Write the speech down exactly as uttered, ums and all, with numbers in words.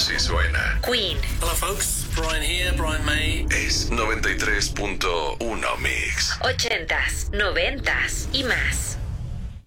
Así suena. Queen. Hello folks, Brian here, Brian May. Es noventa y tres punto uno Mix. Ochentas, noventas y más.